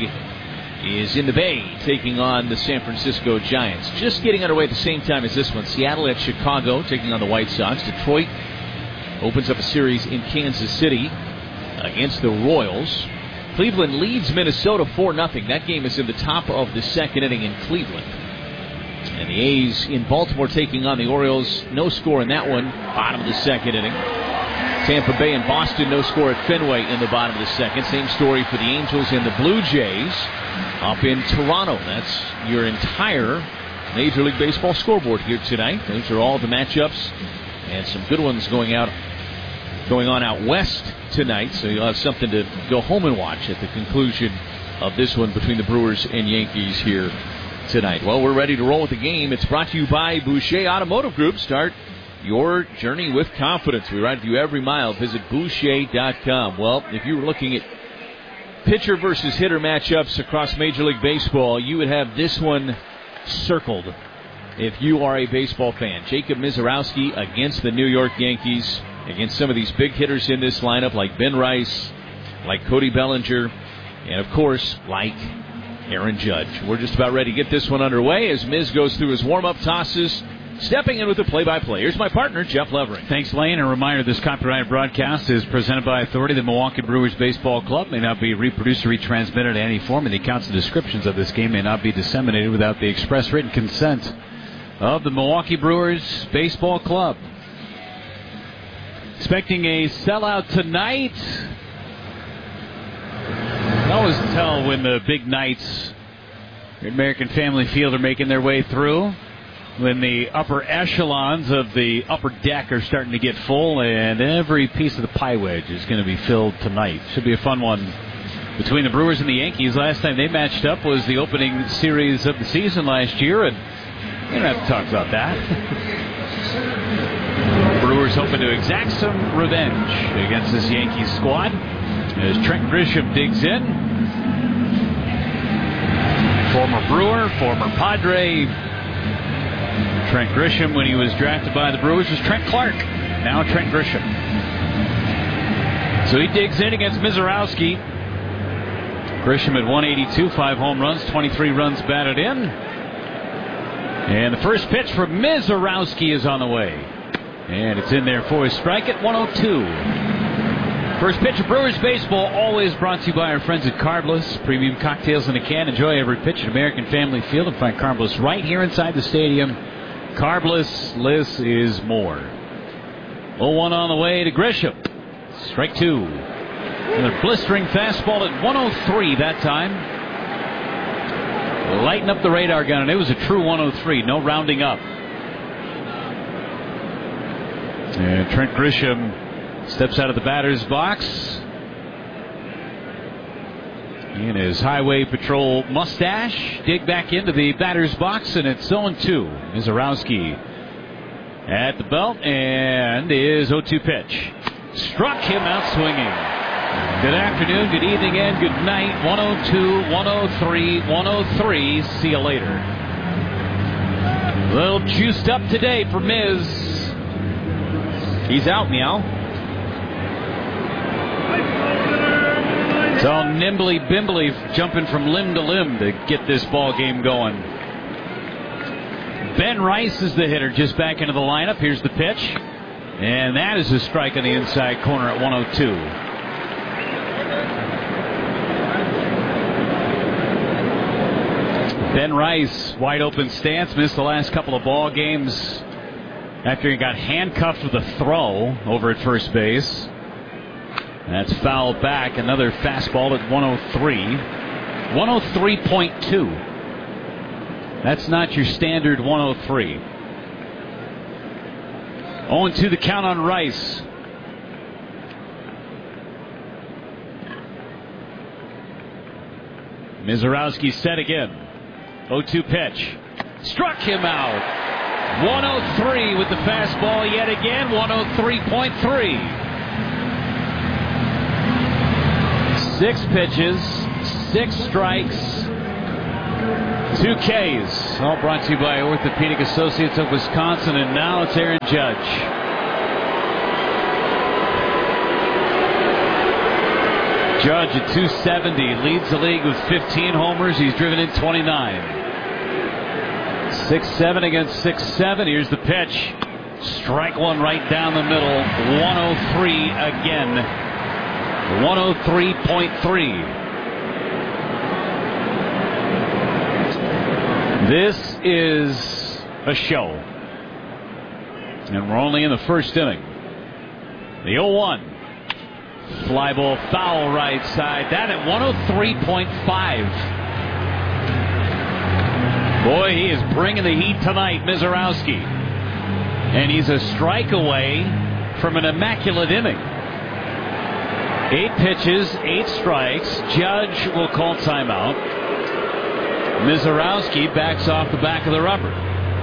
[SPEAKER 1] is in the Bay taking on the San Francisco Giants. Just getting underway at the same time as this one. Seattle at Chicago taking on the White Sox. Detroit opens up a series in Kansas City against the Royals. Cleveland leads Minnesota four nothing. That game is in the top of the second inning in Cleveland. And the A's in Baltimore taking on the Orioles. No score in that one. Bottom of the second inning. Tampa Bay and Boston, no score at Fenway in the bottom of the second. Same story for the Angels and the Blue Jays up in Toronto. That's your entire Major League Baseball scoreboard here tonight. Those are all the matchups and some good ones going out, going on out west tonight. So you'll have something to go home and watch at the conclusion of this one between the Brewers and Yankees here tonight. Well, we're ready to roll with the game. It's brought to you by Boucher Automotive Group. Start your journey with confidence. We ride with you every mile. Visit Boucher dot com. Well, if you were looking at pitcher versus hitter matchups across Major League Baseball, you would have this one circled if you are a baseball fan. Jacob Misiorowski against the New York Yankees, against some of these big hitters in this lineup like Ben Rice, like Cody Bellinger, and, of course, like Aaron Judge. We're just about ready to get this one underway as Miz goes through his warm-up tosses. Stepping in with the play-by-play, here's my partner, Jeff Levering.
[SPEAKER 21] Thanks, Lane. A reminder, this copyrighted broadcast is presented by authority. The Milwaukee Brewers Baseball Club may not be reproduced or retransmitted in any form, and the accounts and descriptions of this game may not be disseminated without the express written consent of the Milwaukee Brewers Baseball Club. Expecting a sellout tonight. I always tell when the big nights at American Family Field are making their way through, when the upper echelons of the upper deck are starting to get full, and every piece of the pie wedge is going to be filled tonight. Should be a fun one between the Brewers and the Yankees. Last time they matched up was the opening series of the season last year, and we don't have to talk about that. Brewers hoping to exact some revenge against this Yankees squad as Trent Grisham digs in. Former Brewer, former Padre. Trent Grisham, when he was drafted by the Brewers, was Trent Clark. Now Trent Grisham. So he digs in against Misiorowski. Grisham at one eighty-two, five home runs, twenty-three runs batted in. And the first pitch from Misiorowski is on the way. And it's in there for a strike at one oh two. First pitch of Brewers baseball, always brought to you by our friends at Carbliss. Premium cocktails in a can. Enjoy every pitch at American Family Field and find Carbliss right here inside the stadium. Carbliss, less is more. oh one on the way to Grisham. Strike two. Another blistering fastball at one oh three that time. Lighten up the radar gun, and it was a true one oh three. No rounding up. And Trent Grisham steps out of the batter's box in his Highway Patrol mustache. Dig back into the batter's box, and it's oh two. Misiorowski at the belt, and his oh two pitch. Struck him out swinging. Good afternoon, good evening, and good night. one oh two, one oh three, one oh three. See you later. A little juiced up today for Miz. He's out, meow. It's all nimbly bimbly, jumping from limb to limb to get this ball game going. Ben Rice is the hitter, just back into the lineup. Here's the pitch, and that is a strike on the inside corner at one oh two. Ben Rice, wide open stance, missed the last couple of ball games after he got handcuffed with a throw over at first base. That's fouled back. Another fastball at one oh three. one oh three point two. That's not your standard one oh three. oh and two the count on Rice. Mizorowski set again. oh two pitch. Struck him out. one oh three with the fastball yet again. one oh three point three. Six pitches, six strikes, two Ks. All brought to you by Orthopedic Associates of Wisconsin. And now it's Aaron Judge. Judge at two seventy leads the league with fifteen homers. He's driven in twenty-nine. six seven against six seven. Here's the pitch. Strike one right down the middle. one oh three again. one oh three point three. This is a show. And we're only in the first inning. The oh one. Fly ball foul right side. That at one oh three point five. Boy, he is bringing the heat tonight, Mizorowski. And he's a strike away from an immaculate inning. Eight pitches, eight strikes. Judge will call timeout. Mizorowski backs off the back of the rubber.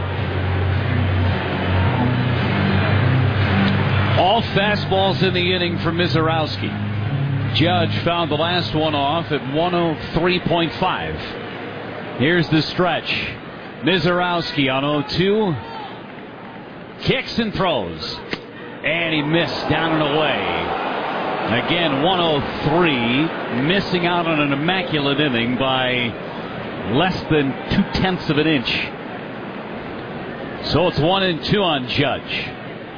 [SPEAKER 21] All fastballs in the inning for Mizorowski. Judge found the last one off at one oh three point five. Here's the stretch. Mizorowski on oh two. Kicks and throws. And he missed down and away. Again, one oh three. Missing out on an immaculate inning by less than two-tenths of an inch. So it's one and two on Judge.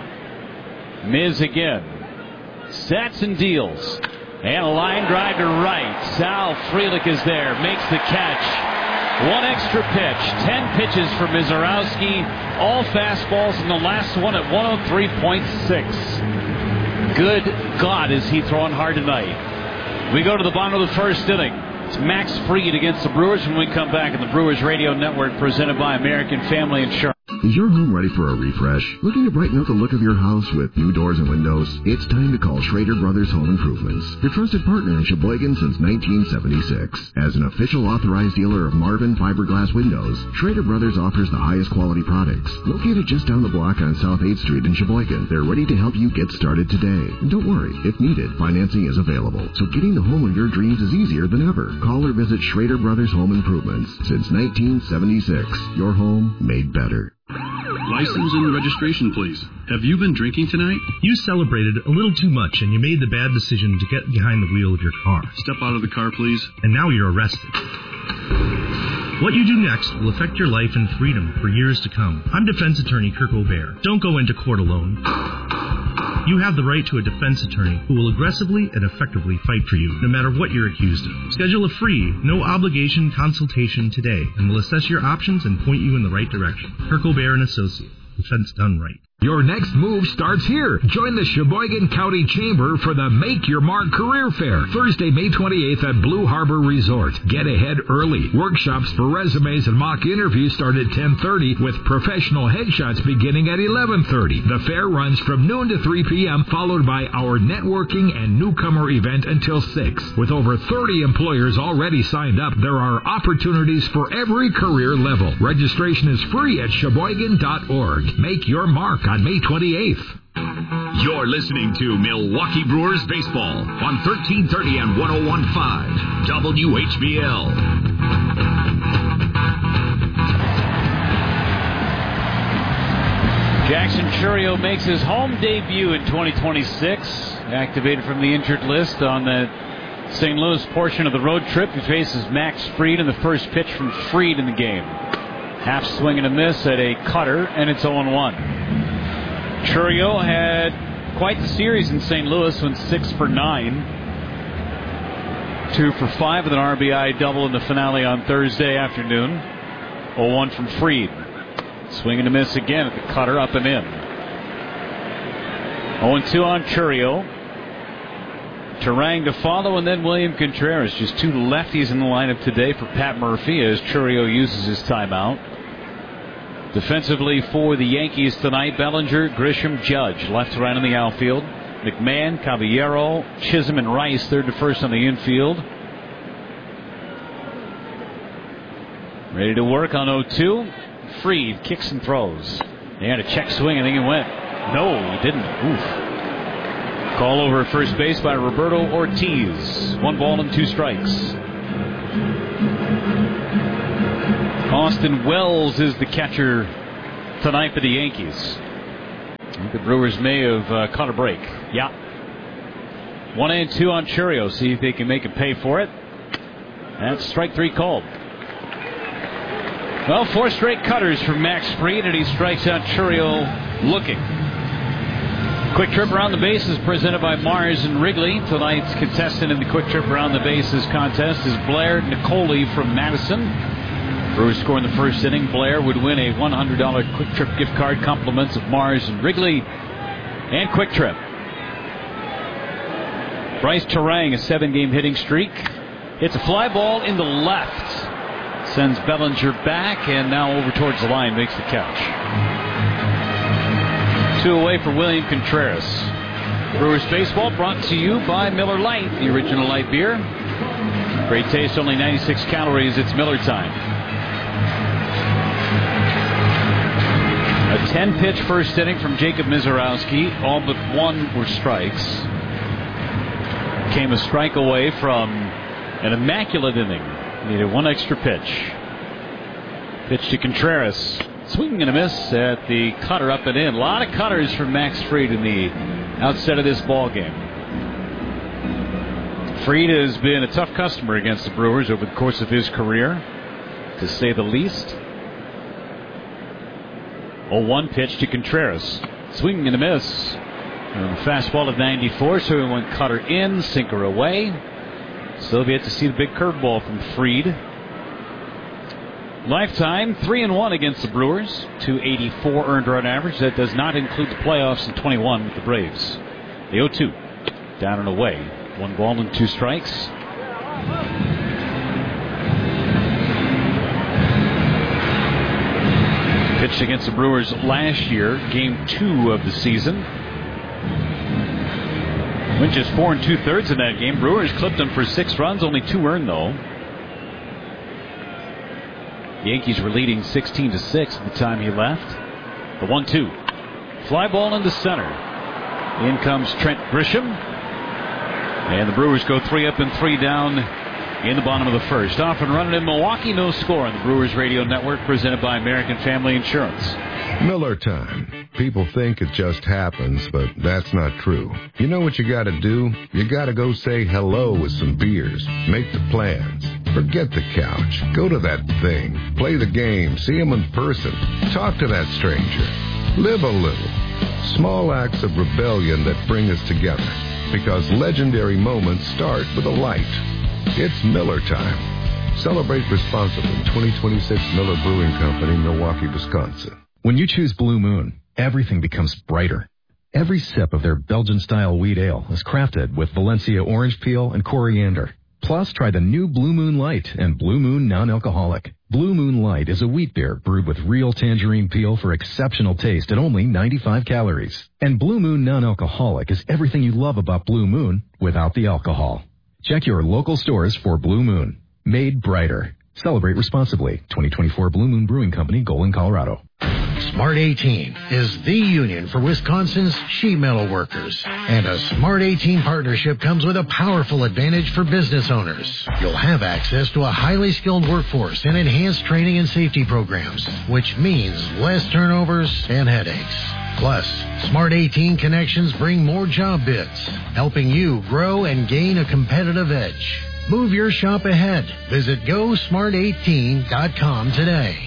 [SPEAKER 21] Miz again. Sets and deals. And a line drive to right. Sal Frelick is there. Makes the catch. One extra pitch. Ten pitches for Mizorowski. All fastballs in the last one at one oh three point six. Good God, is he throwing hard tonight. We go to the bottom of the first inning. It's Max Fried against the Brewers when we come back on the Brewers Radio Network, presented by American Family Insurance.
[SPEAKER 2] Is your home ready for a refresh? Looking to brighten up the look of your house with new doors and windows? It's time to call Schrader Brothers Home Improvements, your trusted partner in Sheboygan since nineteen seventy-six. As an official authorized dealer of Marvin fiberglass windows, Schrader Brothers offers the highest quality products. Located just down the block on South eighth Street in Sheboygan, they're ready to help you get started today. And don't worry, if needed, financing is available. So getting the home of your dreams is easier than ever. Call or visit Schrader Brothers Home Improvements. Since nineteen seventy-six, your home made better.
[SPEAKER 8] License and registration, please. Have you been drinking tonight?
[SPEAKER 10] You celebrated a little too much and you made the bad decision to get behind the wheel of your car.
[SPEAKER 8] Step out of the car, please.
[SPEAKER 10] And now you're arrested. What you do next will affect your life and freedom for years to come. I'm defense attorney Kirk O'Bear. Don't go into court alone. You have the right to a defense attorney who will aggressively and effectively fight for you, no matter what you're accused of. Schedule a free, no-obligation consultation today, and we'll assess your options and point you in the right direction. Kirk O'Bear and Associates. Defense done right.
[SPEAKER 12] Your next move starts here. Join the Sheboygan County Chamber for the Make Your Mark Career Fair, Thursday, May twenty-eighth at Blue Harbor Resort. Get ahead early. Workshops for resumes and mock interviews start at ten thirty with professional headshots beginning at eleven thirty. The fair runs from noon to three p.m., followed by our networking and newcomer event until six. With over thirty employers already signed up, there are opportunities for every career level. Registration is free at Sheboygan dot org. Make your mark on May twenty-eighth.
[SPEAKER 5] You're listening to Milwaukee Brewers Baseball on thirteen thirty and one oh one point five W H B L.
[SPEAKER 21] Jackson Chourio makes his home debut in twenty twenty-six. Activated from the injured list on the Saint Louis portion of the road trip. He faces Max Fried in the first pitch from Fried in the game. Half swing and a miss at a cutter, and it's oh one. Chourio had quite the series in Saint Louis, went six for nine. Two for five with an R B I double in the finale on Thursday afternoon. oh one from Fried. Swing and a miss again at the cutter, up and in. oh two on Chourio. Turang to follow, and then William Contreras. Just two lefties in the lineup today for Pat Murphy as Chourio uses his timeout. Defensively for the Yankees tonight, Bellinger, Grisham, Judge, left to right in the outfield. McMahon, Caballero, Chisholm, and Rice, third to first on the infield. Ready to work on oh two. Fried kicks and throws. He had a check swing. I think he went. No, he didn't. Oof. Call over at first base by Roberto Ortiz. One ball and two strikes. Austin Wells is the catcher tonight for the Yankees. I think the Brewers may have uh, caught a break. Yeah. One and two on Churio. See if they can make him pay for it. That's strike three called. Well, four straight cutters from Max Fried, and he strikes out Churio looking. Quick Trip Around the Bases presented by Mars and Wrigley. Tonight's contestant in the Quick Trip Around the Bases contest is Blair Nicoli from Madison. Brewers score in the first inning. Blair would win a one hundred dollars Quick Trip gift card, compliments of Mars and Wrigley and Quick Trip. Bryce Terang, a seven-game hitting streak. It's a fly ball in the left. Sends Bellinger back, and now over towards the line, makes the catch. Two away for William Contreras. Brewers baseball brought to you by Miller Lite, the original light beer. Great taste, only ninety-six calories. It's Miller time. A ten-pitch first inning from Jacob Mizorowski. All but one were strikes. Came a strike away from an immaculate inning. Needed one extra pitch. Pitch to Contreras. Swing and a miss at the cutter up and in. A lot of cutters from Max Fried in the outset of this ball game. Fried has been a tough customer against the Brewers over the course of his career, to say the least. oh one pitch to Contreras. Swing and a miss. And the fastball at ninety-four, so he went cutter in, sinker away. Still yet to see the big curveball from Fried. Lifetime three and one against the Brewers. two eighty-four earned run average. That does not include the playoffs in twenty-one with the Braves. The oh two. Down and away. One ball and two strikes. Pitched against the Brewers last year, game two of the season. Went just four and two thirds in that game. Brewers clipped him for six runs, only two earned though. The Yankees were leading sixteen to six at the time he left. The one two. Fly ball into center. In comes Trent Grisham. And the Brewers go three up and three down in the bottom of the first. Off and running in Milwaukee, no score on the Brewers Radio Network, presented by American Family Insurance.
[SPEAKER 11] Miller time. People think it just happens, but that's not true. You know what you gotta do? You gotta go say hello with some beers. Make the plans. Forget the couch. Go to that thing. Play the game. See him in person. Talk to that stranger. Live a little. Small acts of rebellion that bring us together. Because legendary moments start with a light. It's Miller time. Celebrate responsibly. twenty twenty-six Miller Brewing Company, Milwaukee, Wisconsin.
[SPEAKER 15] When you choose Blue Moon, everything becomes brighter. Every sip of their Belgian-style wheat ale is crafted with Valencia orange peel and coriander. Plus, try the new Blue Moon Light and Blue Moon Non-Alcoholic. Blue Moon Light is a wheat beer brewed with real tangerine peel for exceptional taste at only ninety-five calories. And Blue Moon Non-Alcoholic is everything you love about Blue Moon without the alcohol. Check your local stores for Blue Moon. Made brighter. Celebrate responsibly. twenty twenty-four Blue Moon Brewing Company, Golden, Colorado.
[SPEAKER 16] Smart eighteen is the union for Wisconsin's sheet metal workers. And a Smart eighteen partnership comes with a powerful advantage for business owners. You'll have access to a highly skilled workforce and enhanced training and safety programs, which means less turnovers and headaches. Plus, Smart eighteen connections bring more job bids, helping you grow and gain a competitive edge. Move your shop ahead. Visit go smart eighteen dot com today.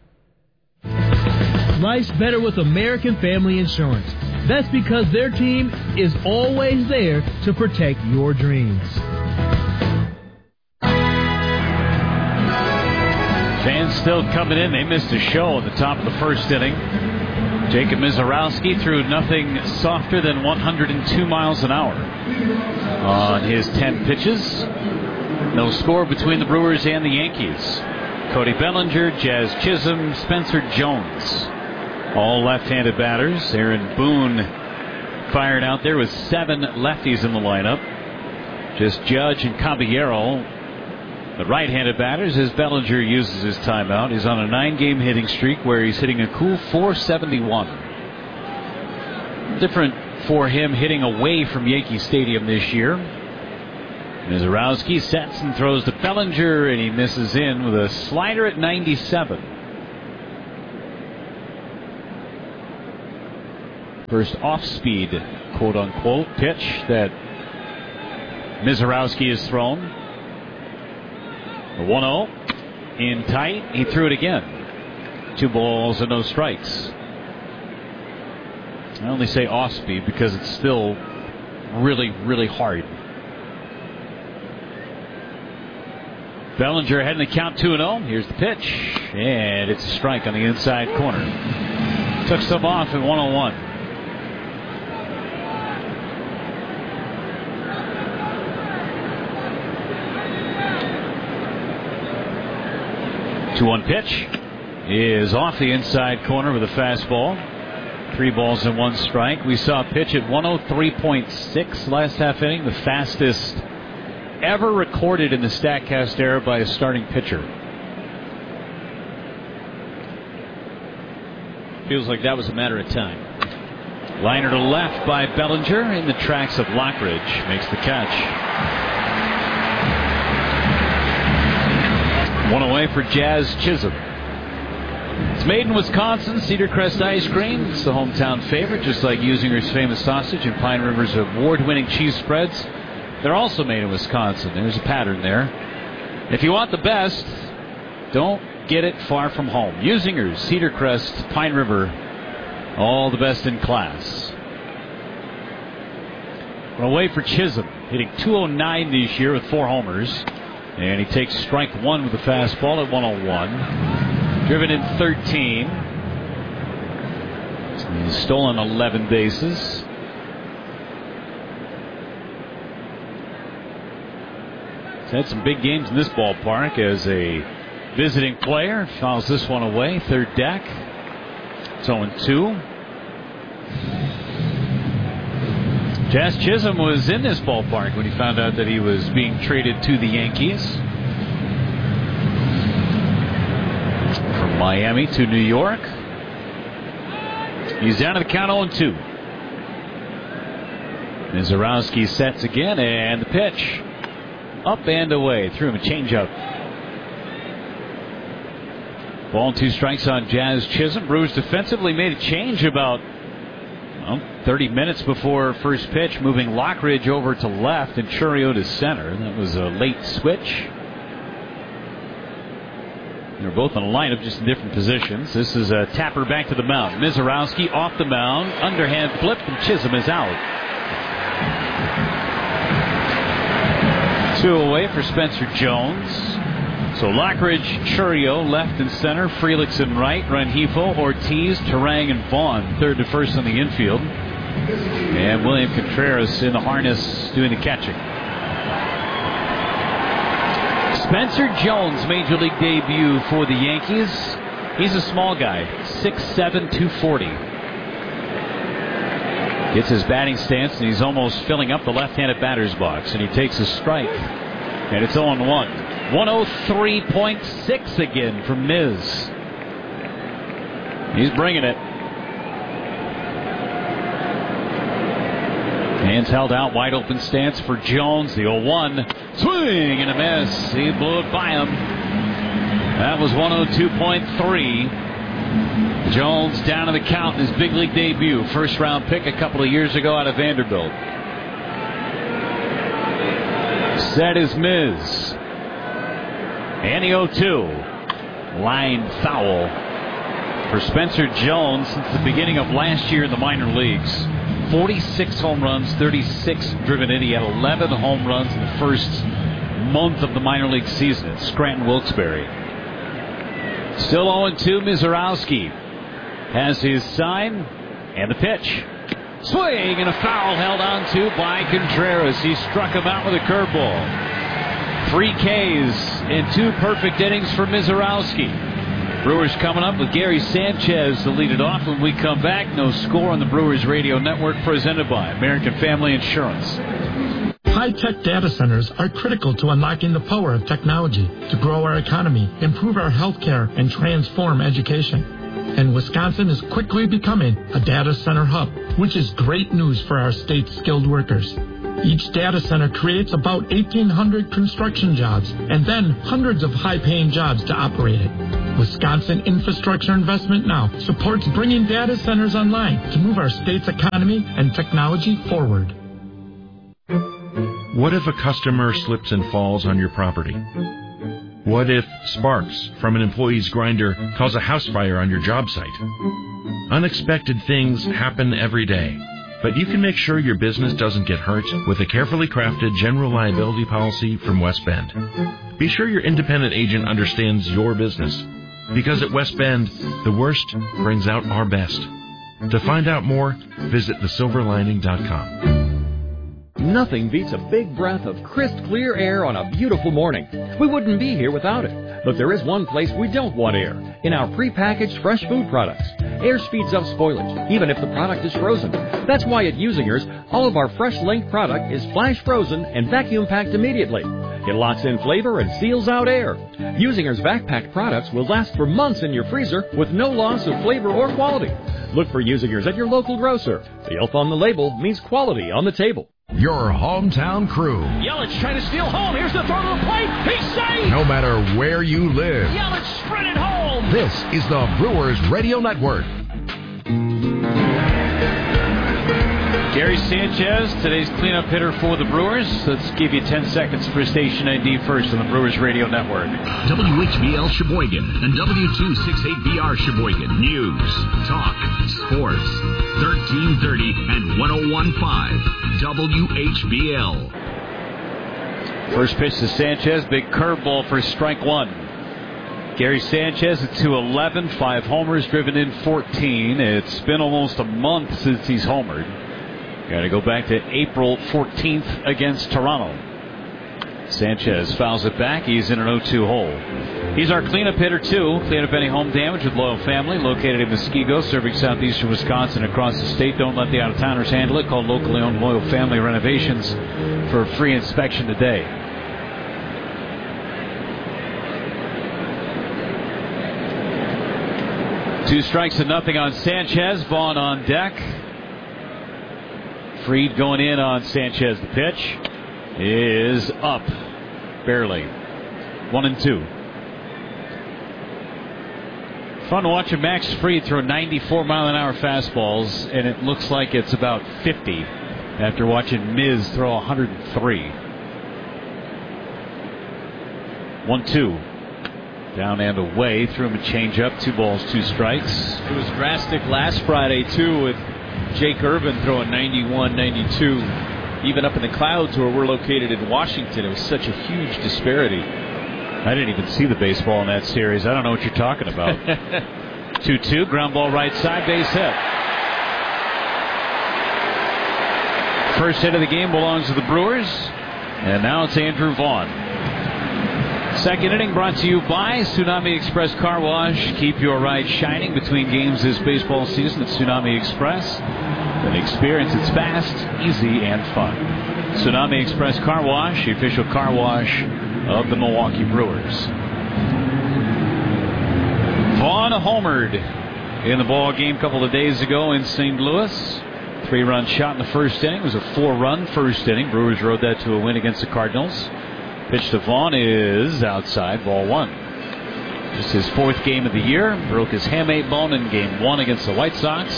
[SPEAKER 17] Life's better with American Family Insurance. That's because their team is always there to protect your dreams.
[SPEAKER 21] Fans still coming in. They missed a show at the top of the first inning. Jacob Mizorowski threw nothing softer than one hundred two miles an hour on his ten pitches. No score between the Brewers and the Yankees. Cody Bellinger, Jazz Chisholm, Spencer Jones. All left-handed batters. Aaron Boone fired out there with seven lefties in the lineup. Just Judge and Caballero, the right-handed batters, as Bellinger uses his timeout. He's on a nine-game hitting streak where he's hitting a cool four seventy-one. Different for him hitting away from Yankee Stadium this year. Mizorowski sets and throws to Bellinger, and he misses in with a slider at ninety-seven. First off-speed, quote-unquote, pitch that Mizorowski has thrown. The one oh in tight. He threw it again. Two balls and no strikes. I only say off-speed because it's still really, really hard. Bellinger heading the count two and oh. Here's the pitch. And it's a strike on the inside corner. Took some off at one oh one. two one pitch is off the inside corner with a fastball. Three balls and one strike. We saw a pitch at one oh three point six last half inning, the fastest ever recorded in the StatCast era by a starting pitcher. Feels like that was a matter of time. Liner to left by Bellinger in the tracks of Lockridge. Makes the catch. One away for Jazz Chisholm. It's made in Wisconsin. Cedar Crest Ice Cream. It's the hometown favorite, just like Usinger's famous sausage and Pine River's award-winning cheese spreads. They're also made in Wisconsin. There's a pattern there. If you want the best, don't get it far from home. Usinger's, Cedar Crest, Pine River, all the best in class. We're away for Chisholm, hitting two oh nine this year with four homers. And he takes strike one with the fastball at one oh one. Driven in thirteen. He's stolen eleven bases. He's had some big games in this ballpark as a visiting player. Fouls this one away. Third deck. It's oh two. Jazz Chisholm was in this ballpark when he found out that he was being traded to the Yankees. From Miami to New York. He's down to the count oh two. Mizorowski sets again, and the pitch. Up and away. Threw him a changeup. Ball and two strikes on Jazz Chisholm. Brewers defensively made a change about well, thirty minutes before first pitch, moving Lockridge over to left and Chourio to center. That was a late switch. They're both on the lineup, just in different positions. This is a tapper back to the mound. Mizorowski off the mound. Underhand flip, and Chisholm is out. Two away for Spencer Jones. So Lockridge, Chourio, left and center. Frelickson right. Rengifo, Ortiz, Terang, and Vaughn. Third to first on the infield. And William Contreras in the harness doing the catching. Spencer Jones, Major League debut for the Yankees. He's a small guy. six seven, two forty. Gets his batting stance, and he's almost filling up the left-handed batter's box. And he takes a strike. And it's oh one. one oh three point six again from Miz. He's bringing it. Hands held out, wide open stance for Jones. The oh one. Swing and a miss. He blew it by him. That was one oh two point three. Jones down to the count in his big league debut. First round pick a couple of years ago out of Vanderbilt. Set is Miz. And the oh two. Line foul for Spencer Jones since the beginning of last year in the minor leagues. forty-six home runs, thirty-six driven in. He had eleven home runs in the first month of the minor league season at Scranton Wilkes-Barre. Still oh two. Mizorowski has his sign and the pitch. Swing and a foul held on to by Contreras. He struck him out with a curveball. Three Ks in two perfect innings for Mizorowski. Brewers coming up with Gary Sanchez to lead it off. When we come back, no score on the Brewers Radio Network, presented by American Family Insurance.
[SPEAKER 4] High-tech data centers are critical to unlocking the power of technology to grow our economy, improve our healthcare, and transform education. And Wisconsin is quickly becoming a data center hub, which is great news for our state's skilled workers. Each data center creates about eighteen hundred construction jobs and then hundreds of high-paying jobs to operate it. Wisconsin Infrastructure Investment Now supports bringing data centers online to move our state's economy and technology forward.
[SPEAKER 24] What if a customer slips and falls on your property? What if sparks from an employee's grinder cause a house fire on your job site? Unexpected things happen every day, but you can make sure your business doesn't get hurt with a carefully crafted general liability policy from West Bend. Be sure your independent agent understands your business, because at West Bend, the worst brings out our best. To find out more, visit the silver lining dot com.
[SPEAKER 18] Nothing beats a big breath of crisp, clear air on a beautiful morning. We wouldn't be here without it. But there is one place we don't want air: in our prepackaged fresh food products. Air speeds up spoilage, even if the product is frozen. That's why at Usinger's, all of our Fresh Link product is flash frozen and vacuum packed immediately. It locks in flavor and seals out air. Usinger's vac-packed products will last for months in your freezer with no loss of flavor or quality. Look for Usinger's at your local grocer. The elf on the label means quality on the table.
[SPEAKER 12] Your hometown crew.
[SPEAKER 21] Yelich trying to steal home. Here's the throw to the plate. He's safe.
[SPEAKER 12] No matter where you live.
[SPEAKER 21] Yelich sprinted home.
[SPEAKER 12] This is the Brewers Radio Network.
[SPEAKER 21] Gary Sanchez, today's cleanup hitter for the Brewers. Let's give you ten seconds for station I D first on the Brewers Radio Network.
[SPEAKER 5] W H B L Sheboygan and W two sixty-eight B R Sheboygan. News, talk, sports. thirteen thirty and one oh one point five W H B L.
[SPEAKER 21] First pitch to Sanchez, big curveball for strike one. Gary Sanchez at two eleven, five homers, driven in fourteen. It's been almost a month since he's homered. Got to go back to April fourteenth against Toronto. Sanchez fouls it back. He's in an oh two hole. He's our cleanup hitter, too. Clean up any home damage with Loyal Family, located in Muskego, serving southeastern Wisconsin across the state. Don't let the out-of-towners handle it. Call locally owned Loyal Family Renovations for a free inspection today. Two strikes and nothing on Sanchez. Vaughn on deck. Fried going in on Sanchez. The pitch is up. Barely. One and two. Fun watching Max Fried throw ninety-four mile an hour fastballs, and it looks like it's about fifty after watching Miz throw one hundred three. one two. Down and away. Threw him a changeup. Two balls, two strikes. It was drastic last Friday, too, with Jake Irvin throwing ninety-one, ninety-two. Even up in the clouds where we're located in Washington, it was such a huge disparity. I didn't even see the baseball in that series. I don't know what you're talking about. two two, ground ball right side, base hit. First hit of the game belongs to the Brewers. And now it's Andrew Vaughn. Second inning brought to you by Tsunami Express Car Wash. Keep your ride shining between games this baseball season at Tsunami Express. An experience that's fast, easy, and fun. Tsunami Express Car Wash, the official car wash of the Milwaukee Brewers. Vaughn homered in the ball game a couple of days ago in Saint Louis. Three-run shot in the first inning. It was a four-run first inning. Brewers rode that to a win against the Cardinals. Pitch to Vaughn is outside, ball one. Just his fourth game of the year. Broke his hamate bone in game one against the White Sox.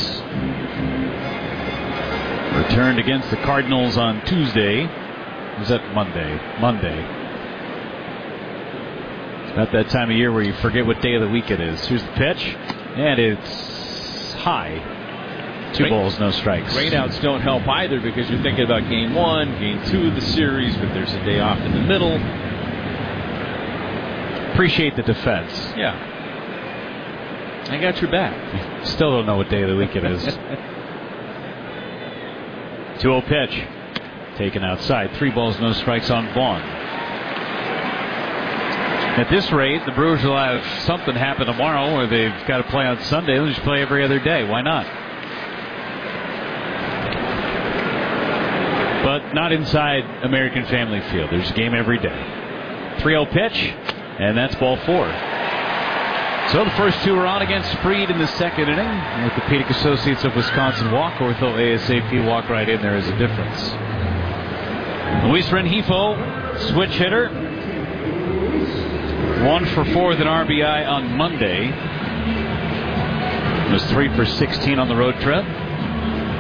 [SPEAKER 21] Returned against the Cardinals on Tuesday. Was that Monday? Monday. It's about that time of year where you forget what day of the week it is. Here's the pitch, and it's high. Two Rain, balls, no strikes.
[SPEAKER 20] Rainouts don't help either because you're thinking about game one, game two of the series, but there's a day off in the middle.
[SPEAKER 21] Appreciate the defense.
[SPEAKER 20] Yeah. I got your back.
[SPEAKER 21] Still don't know what day of the week it is. two oh pitch. Taken outside. Three balls, no strikes on Vaughn. At this rate, the Brewers will have something happen tomorrow where they've got to play on Sunday. They'll just play every other day. Why not? But not inside American Family Field. There's a game every day. three oh pitch, and that's ball four. So the first two are on against Freed in the second inning. Orthopedic Associates of Wisconsin walk. Ortho A S A P walk right in. There is a difference. Luis Rengifo, switch hitter. One for four with an R B I on Monday. It was three for sixteen on the road trip.